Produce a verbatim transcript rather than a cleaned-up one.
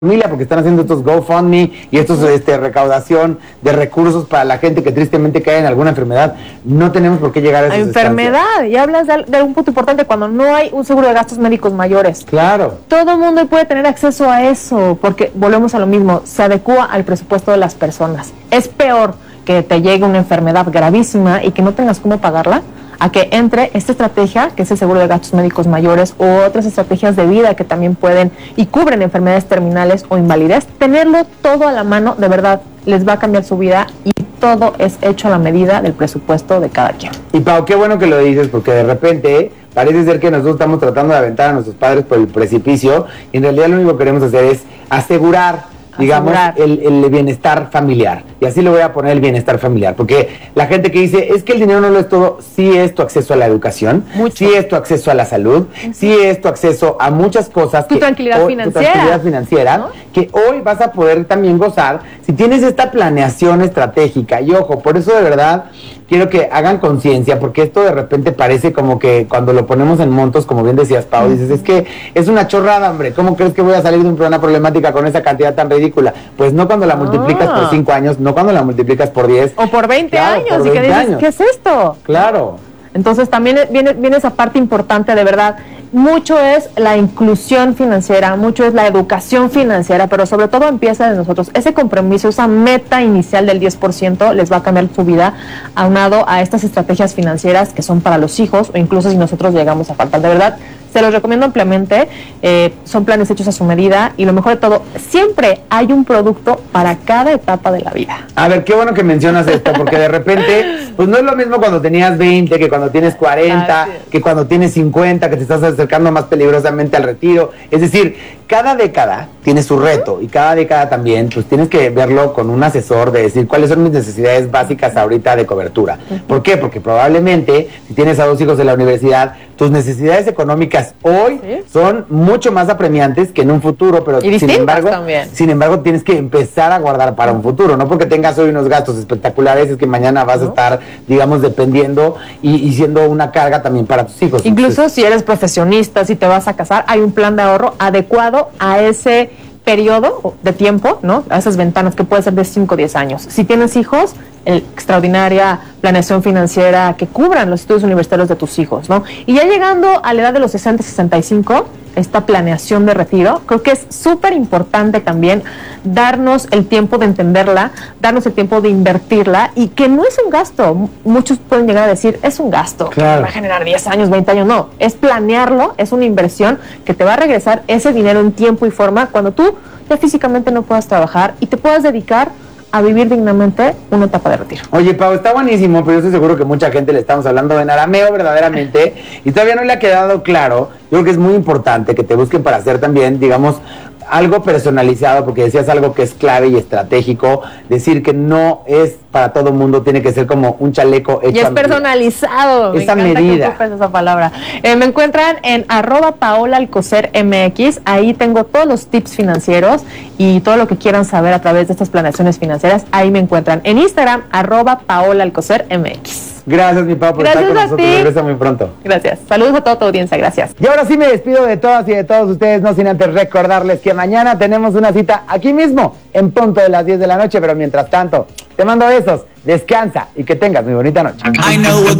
familia porque están haciendo estos GoFundMe y estos este, recaudación de recursos para la gente que tristemente cae en alguna enfermedad. No tenemos por qué llegar a esa enfermedad. Y hablas de, de un punto importante, cuando no hay un seguro de gastos médicos mayores. Claro. Todo el mundo puede tener acceso a eso, porque volvemos a lo mismo, se adecúa al presupuesto de las personas. Es peor que te llegue una enfermedad gravísima y que no tengas cómo pagarla, a que entre esta estrategia, que es el seguro de gastos médicos mayores, u otras estrategias de vida que también pueden y cubren enfermedades terminales o invalidez. Tenerlo todo a la mano, de verdad, les va a cambiar su vida, y todo es hecho a la medida del presupuesto de cada quien. Y Pau, qué bueno que lo dices, porque de repente parece ser que nosotros estamos tratando de aventar a nuestros padres por el precipicio, y en realidad lo único que queremos hacer es asegurar, digamos, el, el bienestar familiar. Y así le voy a poner el bienestar familiar, porque la gente que dice, es que el dinero no lo es todo, sí es tu acceso a la educación, Mucho. sí es tu acceso a la salud, uh-huh. sí es tu acceso a muchas cosas. Tu que tranquilidad hoy, financiera. Tu tranquilidad financiera, ¿no? Que hoy vas a poder también gozar si tienes esta planeación estratégica. Y ojo, por eso de verdad quiero que hagan conciencia, porque esto de repente parece como que cuando lo ponemos en montos, como bien decías, Pau, dices, es que es una chorrada, hombre, ¿cómo crees que voy a salir de una problemática con esa cantidad tan ridícula? Pues no cuando la multiplicas ah. por cinco años, no cuando la multiplicas por diez. O por veinte claro, años, por y veinte que dices, años. ¿qué es esto? Claro. Entonces también viene, viene esa parte importante, de verdad. Mucho es la inclusión financiera, mucho es la educación financiera, pero sobre todo empieza de nosotros. Ese compromiso, esa meta inicial del diez por ciento les va a cambiar su vida, aunado a estas estrategias financieras que son para los hijos, o incluso si nosotros llegamos a faltar. De verdad, se los recomiendo ampliamente. Eh, son planes hechos a su medida, y lo mejor de todo, siempre hay un producto para cada etapa de la vida. A ver, qué bueno que mencionas esto, porque de repente, pues no es lo mismo cuando tenías veinte, que cuando tienes cuarenta, ah, sí. que cuando tienes cincuenta, que te estás acercando más peligrosamente al retiro. Es decir, cada década tiene su reto, y cada década también, pues tienes que verlo con un asesor, de decir cuáles son mis necesidades básicas ahorita de cobertura. Uh-huh. ¿Por qué? Porque probablemente, si tienes a dos hijos en la universidad, tus necesidades económicas hoy ¿Sí? son mucho más apremiantes que en un futuro, pero y sin embargo, también. sin embargo tienes que empezar a guardar para un futuro, no porque tengas hoy unos gastos espectaculares es que mañana vas ¿No? a estar, digamos, dependiendo y, y siendo una carga también para tus hijos. Incluso Entonces, si eres profesionista, si te vas a casar, hay un plan de ahorro adecuado a ese periodo de tiempo, ¿no? A esas ventanas que puede ser de cinco o diez años. Si tienes hijos, el extraordinaria planeación financiera que cubran los estudios universitarios de tus hijos, ¿no? Y ya llegando a la edad de los sesenta, sesenta y cinco, esta planeación de retiro, creo que es súper importante también darnos el tiempo de entenderla, darnos el tiempo de invertirla, y que no es un gasto. Muchos pueden llegar a decir, es un gasto, claro. va a generar diez años, veinte años. No, es planearlo, es una inversión que te va a regresar ese dinero en tiempo y forma cuando tú ya físicamente no puedas trabajar y te puedas dedicar a vivir dignamente una etapa de retiro. Oye, Pau, está buenísimo, pero yo estoy seguro que mucha gente le estamos hablando en arameo verdaderamente y todavía no le ha quedado claro. Yo creo que es muy importante que te busquen para hacer también, digamos, algo personalizado, porque decías algo que es clave y estratégico, decir que no es para todo mundo, tiene que ser como un chaleco hecho y es personalizado. Esa me encanta medida. que ocupes esa palabra. Eh, me encuentran en arroba Paola Alcocer M X, ahí tengo todos los tips financieros y todo lo que quieran saber a través de estas planeaciones financieras, ahí me encuentran. En Instagram, arroba Paola Alcocer M X. Gracias, mi Pau, por gracias estar con nosotros. Ti. Regresa muy pronto. Gracias. Saludos a toda tu audiencia. Gracias. Y ahora sí me despido de todas y de todos ustedes, no sin antes recordarles que mañana tenemos una cita aquí mismo, en punto de las diez de la noche, pero mientras tanto, te mando besos, descansa y que tengas muy bonita noche.